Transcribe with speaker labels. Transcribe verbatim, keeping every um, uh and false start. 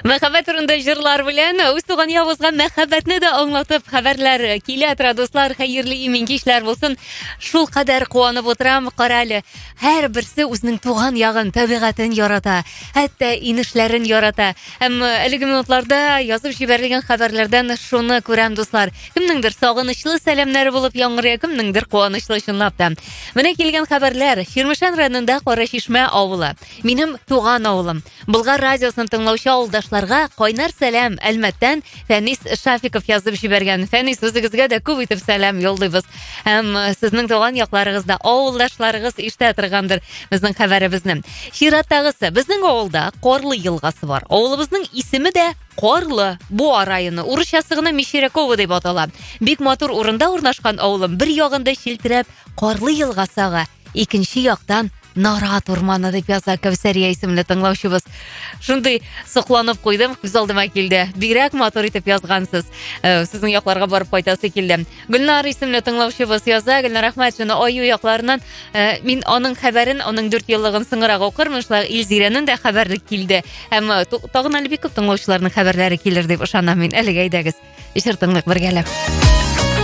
Speaker 1: Мәхәббәт турында җырлар белән үз туган явызга мәхәббәтне дә аңлатып хәбәрләр килә тора, дуслар. Хәерле имен кичләр булсын. Шул кадәр куанып утырам. Кара әле, һәр берсе үзенең туган ягын, табигатен ярата, хәтта инешләрен ярата. Һәм әлеге минутларда язып җибәрелгән хәбәрләрдән шуны күрәм, дуслар. Кемнеңдер сагынычлы сәламнәре булып яңгырый, кемнеңдер куанычлы чынлап та. Менә килгән хәбәрләр. Чирмешән районында Карачишмә авылы. Минем туган авылым. Болгар радиосын тыңлаучы авылдашларга кайнар сәлам. Әлмәттән Фәнис Шафиков язып җибәргән. Фәнис, үзегезгә дә күп итеп сәлам юллыйбыз. Һәм сезнең туган якларыгызда авылдашларыгыз ишетә торгандыр безнең хәбәребезне. Чираттагысы, безнең авылда Карлы елгасы бар. Авылыбызның исеме дә Карлы. Буа районы. Урысчасы гына Мещеряково дип атала. Бик матур урында урнашкан авылым. Бер ягында челтерәп Карлы елгасы ага, икенче яктан Нарат урманы дип яза Кәүсәрия исемле тыңлаучыбыз. Шундый сокланып куйдым, күз алдыма килде. Бигрәк матур итеп язгансыз. Сезнең якларга барып кайтасы килде. Гөлнар исемле тыңлаучыбыз яза. Гөлнар рәхмәт, шуны аю якларыннан мин аның хәбәрен, аның дүрт еллыгын сыңырак укырмын. Шулай Илзирәнең дә хәбәрлек килде. Һәм тагын әле бик күп тыңлаучыларның хәбәрләре килер дип ышанам мин. Әлегә әйдәгез. Ишер тыңлык бергәләп.